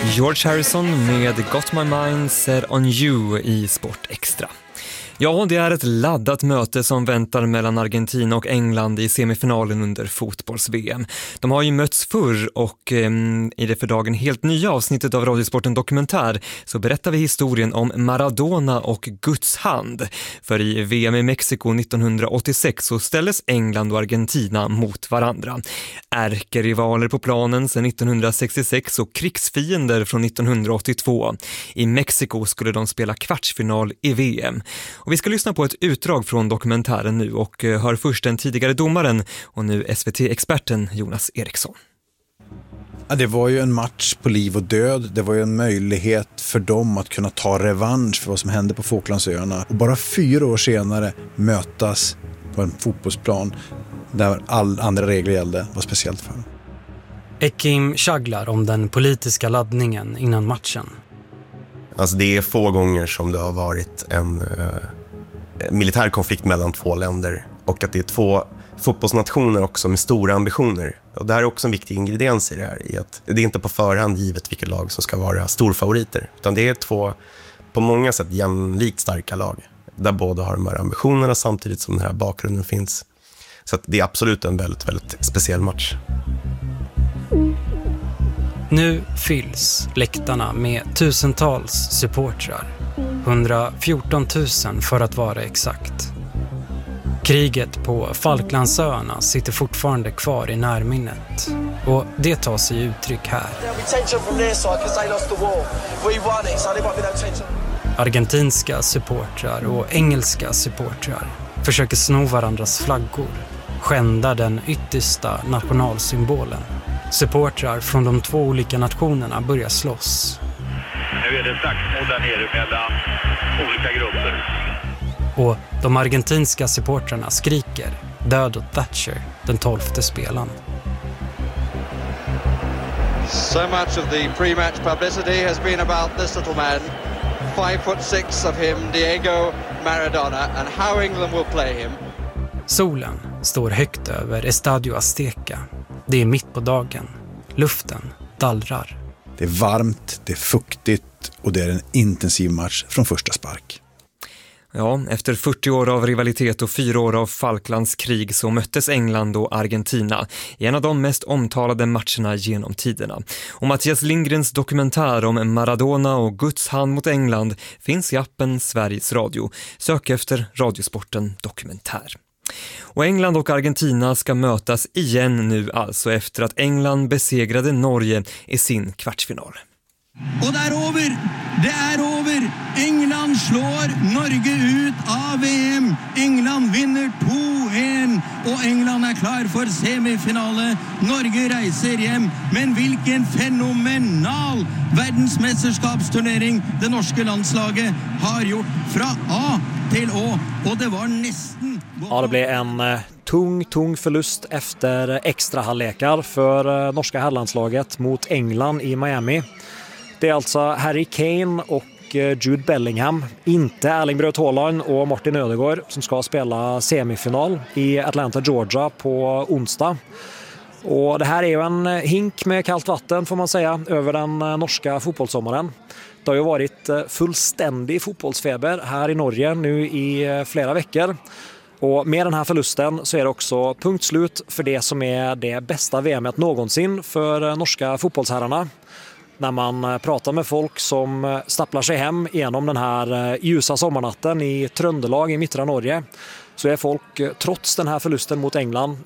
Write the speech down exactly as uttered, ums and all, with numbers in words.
George Harrison med Got My Mind Set On You i Sport Extra. Ja, det är ett laddat möte som väntar mellan Argentina och England i semifinalen under fotbolls-V M. De har ju mötts förr och eh, i det för dagen helt nya avsnittet av Radiosporten Dokumentär så berättar vi historien om Maradona och Guds hand. För i V M i Mexiko nittonhundraåttiosex så ställdes England och Argentina mot varandra. Ärkerivaler på planen sedan nittonhundrasextiosex och krigsfiender från nittonhundraåttiotvå. I Mexiko skulle de spela kvartsfinal i V M. Och vi ska lyssna på ett utdrag från dokumentären nu och hör först den tidigare domaren och nu S V T-experten Jonas Eriksson. Ja, det var ju en match på liv och död. Det var ju en möjlighet för dem att kunna ta revansch för vad som hände på Falklandsöarna. Och bara fyra år senare mötas på en fotbollsplan där all andra regler gällde var speciellt för dem. Ekim Chaglar om den politiska laddningen innan matchen. Alltså det är få gånger som det har varit en eh, militär konflikt mellan två länder och att det är två fotbollsnationer också med stora ambitioner. Och det här är också en viktig ingrediens i det här, i att det är inte på förhand givet vilket lag som ska vara storfavoriter, utan det är två på många sätt jämlikt starka lag där båda har de här ambitionerna samtidigt som den här bakgrunden finns. Så att det är absolut en väldigt, väldigt speciell match. Nu fylls läktarna med tusentals supportrar. hundrafjorton tusen för att vara exakt. Kriget på Falklandsöarna sitter fortfarande kvar i närminnet. Och det tar sig uttryck här. Argentinska supportrar och engelska supportrar försöker sno varandras flaggor. Skändar den yttersta nationalsymbolen. Supportrar från de två olika nationerna börjar slåss. Nu är det slagsmål där nere mellan olika grupper. Och de argentinska supportrarna skriker död åt Thatcher, den tolfte spelaren. So much of the pre-match publicity has been about this little man. Five foot six of him, Diego Maradona, and how England will play him. Solen står högt över Estadio Azteca. Det är mitt på dagen. Luften dallrar. Det är varmt, det är fuktigt och det är en intensiv match från första spark. Ja, efter fyrtio år av rivalitet och fyra år av Falklandskrig så möttes England och Argentina i en av de mest omtalade matcherna genom tiderna. Och Mattias Lindgrens dokumentär om Maradona och Guds hand mot England finns i appen Sveriges Radio. Sök efter Radiosporten Dokumentär. Och England och Argentina ska mötas igen nu alltså efter att England besegrade Norge i sin kvartsfinal. Och det är över, det är över. England slår Norge ut av V M. England vinner två ett och England är klar för semifinale. Norge reiser hem, men vilken fenomenal världsmästerskapsturnering det norska landslaget har gjort från A till Å, och det var nästan... Ja, det blev en eh, tung, tung förlust efter extra halvlekar för eh, norska herrlandslaget mot England i Miami. Det är alltså Harry Kane och eh, Jude Bellingham, inte Erling Braut Haaland och Martin Ødegaard som ska spela semifinal i Atlanta, Georgia på onsdag. Och det här är ju en hink med kallt vatten får man säga över den eh, norska fotbollssommaren. Det har ju varit eh, fullständig fotbollsfeber här i Norge nu i eh, flera veckor. Och med den här förlusten så är det också punktslut för det som är det bästa V M:et någonsin för norska fotbollsherrarna. När man pratar med folk som stapplar sig hem genom den här ljusa sommarnatten i Trøndelag i mittra Norge så är folk trots den här förlusten mot England